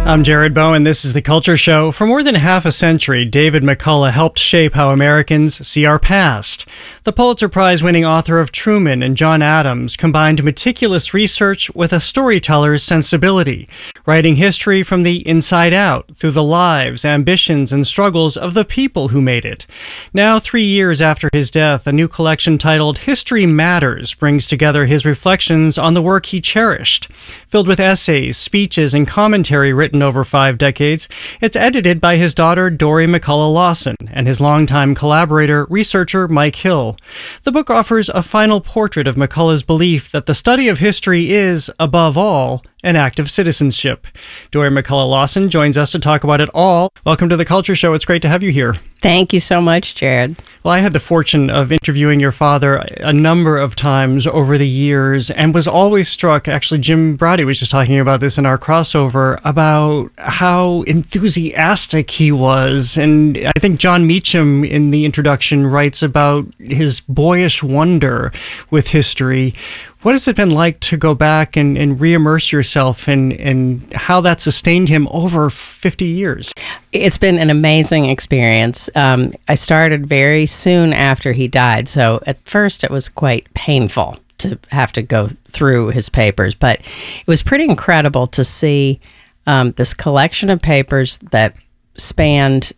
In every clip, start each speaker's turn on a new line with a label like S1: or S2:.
S1: I'm Jared Bowen. This is The Culture Show. For more than half a century, David McCullough helped shape how Americans see our past. The Pulitzer Prize-winning author of Truman and John Adams combined meticulous research with a storyteller's sensibility, writing history from the inside out through the lives, ambitions, and struggles of the people who made it. Now, 3 years after his death, a new collection titled History Matters brings together his reflections on the work he cherished. Filled with essays, speeches, and commentary written over 5 decades, it's edited by his daughter Dory McCullough Lawson and his longtime collaborator, researcher Mike Hill. The book offers a final portrait of McCullough's belief that the study of history is, above all, an act of citizenship. Dory McCullough Lawson joins us to talk about it all. Welcome to The Culture Show. It's great to have you here.
S2: Thank you so much, Jared.
S1: Well, I had the fortune of interviewing your father a number of times over the years and was always struck, actually Jim Braude was just talking about this in our crossover, about how enthusiastic he was. And I think John Meacham in the introduction writes about his boyish wonder with history. What has it been like to go back and re-immerse yourself and how that sustained him over 50 years?
S2: It's been an amazing experience. I started very soon after he died, so at first it was quite painful to have to go through his papers, but it was pretty incredible to see this collection of papers that spanned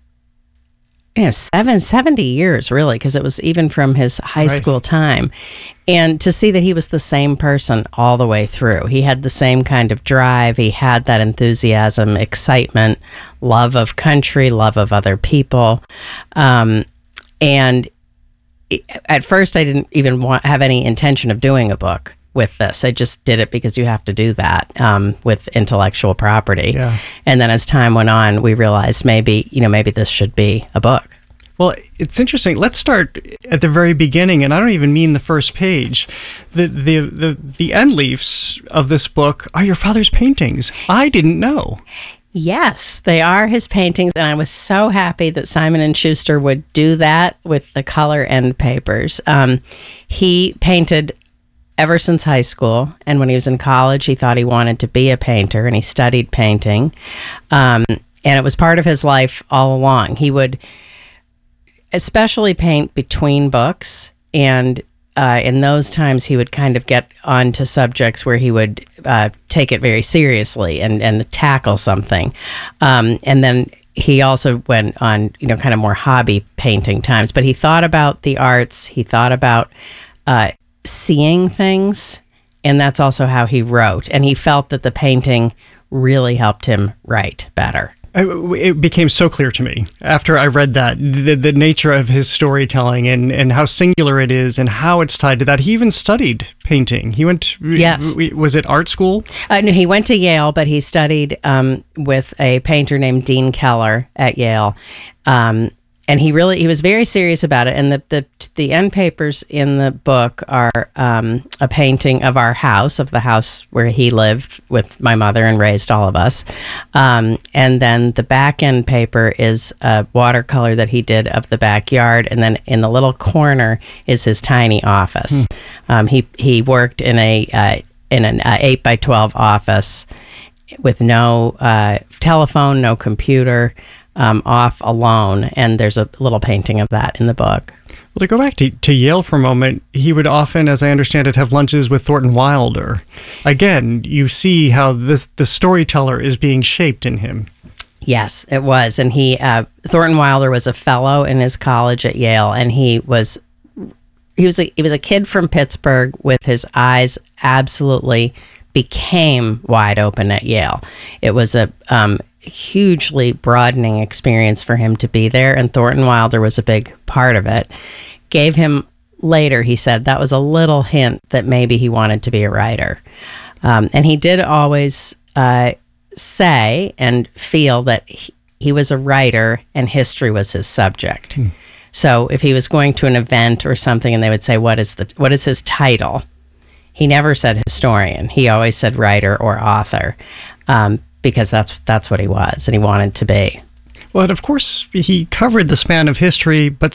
S2: 70 years, really, because it was even from his high school time. And to see that he was the same person all the way through. He had the same kind of drive. He had that enthusiasm, excitement, love of country, love of other people. And at first, I didn't even have any intention of doing a book with this. I just did it because you have to do that with intellectual property. Yeah. And then as time went on, we realized maybe this should be a book.
S1: Well, it's interesting. Let's start at the very beginning, and I don't even mean the first page. The end leaves of this book are your father's paintings. I didn't know.
S2: Yes, they are his paintings, and I was so happy that Simon & Schuster would do that with the color end papers. He painted ever since high school, and when he was in college, he thought he wanted to be a painter, and he studied painting. And it was part of his life all along. He would especially paint between books, and in those times he would kind of get onto subjects where he would take it very seriously and tackle something. And then he also went on, kind of more hobby painting times, but he thought about the arts, he thought about seeing things, and that's also how he wrote. And he felt that the painting really helped him write better.
S1: It became so clear to me after I read that, the nature of his storytelling and how singular it is and how it's tied to that. He even studied painting. He went, yes. Was it art school?
S2: No, he went to Yale, but he studied with a painter named Dean Keller at Yale. And he was very serious about it. And the end papers in the book are a painting of our house, of the house where he lived with my mother and raised all of us. And then the back end paper is a watercolor that he did of the backyard. And then in the little corner is his tiny office. He worked in an 8x12 office with no telephone, no computer. Off alone, and there's a little painting of that in the book.
S1: Well, to go back to Yale for a moment, he would often, as I understand it, have lunches with Thornton Wilder. Again, you see how the storyteller is being shaped in him.
S2: Yes, it was. And Thornton Wilder was a fellow in his college at Yale, and he was a kid from Pittsburgh with his eyes absolutely became wide open at Yale. It was a hugely broadening experience for him to be there, and Thornton Wilder was a big part of it. Gave him later, he said, that was a little hint that maybe he wanted to be a writer. And he did always say and feel that he was a writer and history was his subject. So if he was going to an event or something and they would say, what is his title? He never said historian. He always said writer or author. Because that's what he was and he wanted to be.
S1: Well, and of course, he covered the span of history, but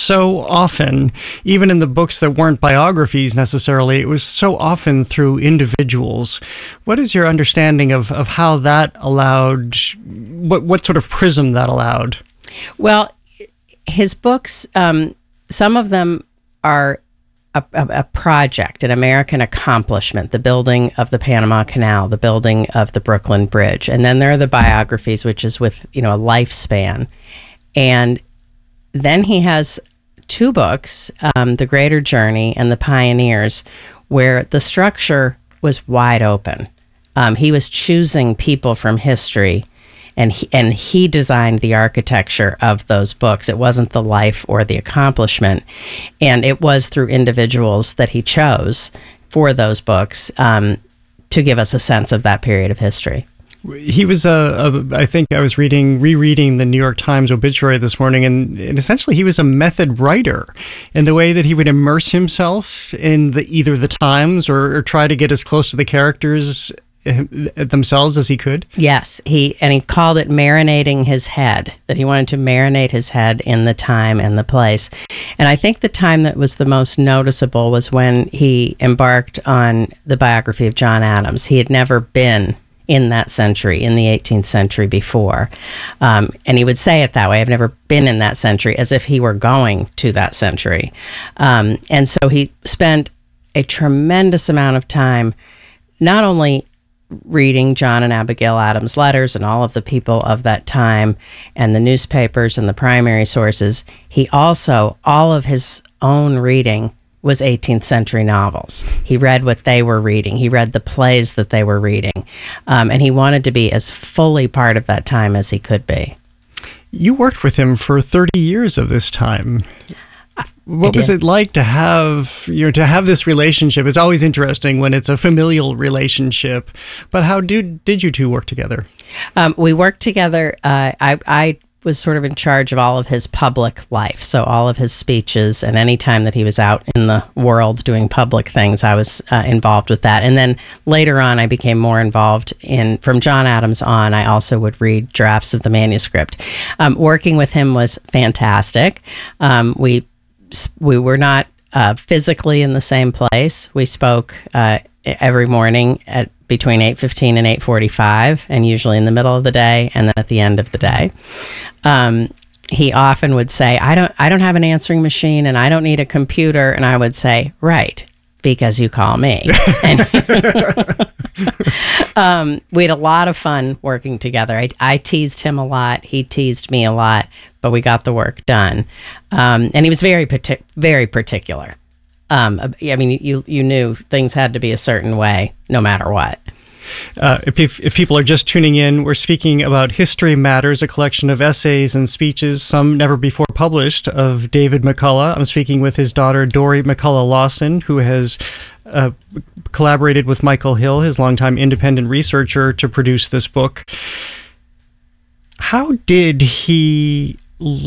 S1: so often, even in the books that weren't biographies necessarily, it was so often through individuals. What is your understanding of how that allowed, what sort of prism that allowed?
S2: Well, his books, some of them are a project, an American accomplishment, the building of the Panama Canal, the building of the Brooklyn Bridge. And then there are the biographies, which is with, a lifespan. And then he has two books, The Greater Journey and The Pioneers, where the structure was wide open. He was choosing people from history, and he designed the architecture of those books. It wasn't the life or the accomplishment, and it was through individuals that he chose for those books to give us a sense of that period of history.
S1: He was I think I was rereading the New York Times obituary this morning, and essentially he was a method writer in the way that he would immerse himself in either the times or try to get as close to the characters themselves as he could.
S2: Yes, he called it marinating his head, that he wanted to marinate his head in the time and the place. And I think the time that was the most noticeable was when he embarked on the biography of John Adams. He had never been in that century, in the 18th century before. And he would say it that way, I've never been in that century, as if he were going to that century. And so he spent a tremendous amount of time not only reading John and Abigail Adams' letters and all of the people of that time and the newspapers and the primary sources, he also, all of his own reading was 18th century novels. He read what they were reading. He read the plays that they were reading. And he wanted to be as fully part of that time as he could be.
S1: You worked with him for 30 years of this time. What was it like to have this relationship? It's always interesting when it's a familial relationship, but how did you two work together?
S2: We worked together. I was sort of in charge of all of his public life, so all of his speeches, and any time that he was out in the world doing public things, I was involved with that. And then later on, I became more involved from John Adams on, I also would read drafts of the manuscript. Working with him was fantastic. We were not physically in the same place. We spoke every morning at between 8:15 and 8:45, and usually in the middle of the day and then at the end of the day. He often would say, I don't have an answering machine and I don't need a computer. And I would say, right, because you call me. And we had a lot of fun working together. I teased him a lot. He teased me a lot, but we got the work done. And he was very particular. I mean, you knew things had to be a certain way, no matter what.
S1: If people are just tuning in, we're speaking about History Matters, a collection of essays and speeches, some never before published, of David McCullough. I'm speaking with his daughter, Dory McCullough Lawson, who has collaborated with Michael Hill, his longtime independent researcher, to produce this book. How did he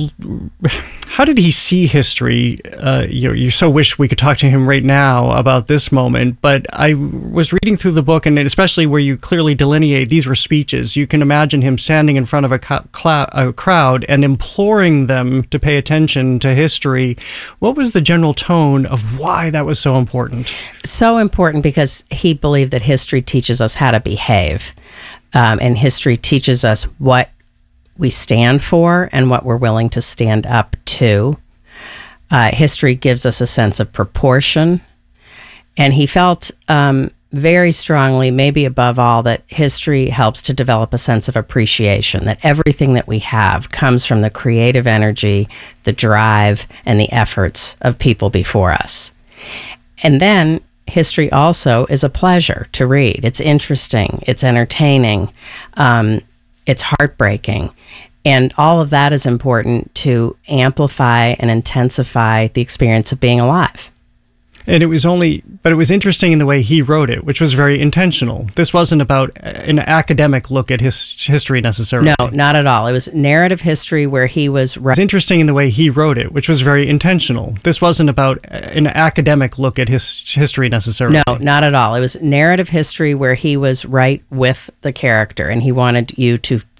S1: see history? You so wish we could talk to him right now about this moment, but I was reading through the book, and especially where you clearly delineate these were speeches. You can imagine him standing in front of a crowd and imploring them to pay attention to history. What was the general tone of why that was so important? So important because he believed that history teaches us how to behave, and history teaches us what we stand for and what we're willing to stand up to. History gives us a sense of proportion. And he felt very strongly, maybe above all, that history helps to develop a sense of appreciation, that everything that we have comes from the creative energy, the drive, and the efforts of people before us. And then history also is a pleasure to read. It's interesting. It's entertaining. It's heartbreaking. And all of that is important to amplify and intensify the experience of being alive. And it was interesting in the way he wrote it, which was very intentional. This wasn't about an academic look at his history necessarily. No, not at all. It was narrative history where he was... It was interesting in the way he wrote it, which was very intentional. This wasn't about an academic look at his history necessarily. No, not at all. It was narrative history where he was right with the character, and he wanted you to